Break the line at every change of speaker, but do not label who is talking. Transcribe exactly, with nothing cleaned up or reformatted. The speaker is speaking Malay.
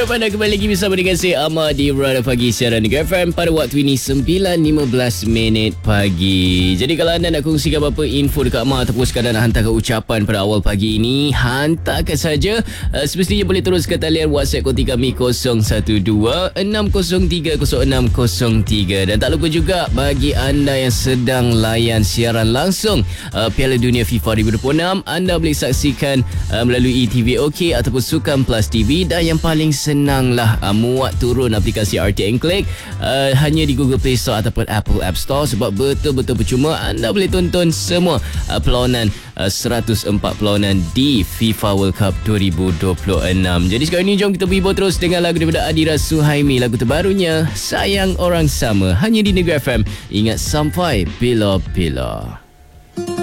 Ya, pada kembali lagi bersama dengan saya Ahmad di Radar Pagi Siaran Negeri F M pada waktu ini sembilan lima belas minit pagi. Jadi kalau anda nak kongsikan apa-apa info dekat Ahmad ataupun sekadar nak hantarkan ucapan pada awal pagi ini, hantarkan saja. Uh, semestinya boleh terus ke talian WhatsApp konti kami kosong satu dua enam kosong tiga kosong enam kosong tiga. Dan tak lupa juga bagi anda yang sedang layan siaran langsung uh, Piala Dunia FIFA dua ribu dua puluh enam, anda boleh saksikan uh, melalui T V OK ataupun Sukan Plus T V. Dan yang paling senanglah uh, muat turun aplikasi R T N Click uh, hanya di Google Play Store ataupun Apple App Store, sebab betul-betul percuma anda boleh tonton semua uh, perlawanan uh, seratus empat perlawanan di FIFA World Cup dua ribu dua puluh enam. Jadi sekarang ni jom kita berhibur terus dengan lagu daripada Adira Suhaimi, lagu terbarunya Sayang Orang Sama, hanya di Negeri F M. Ingat sampai bila-bila.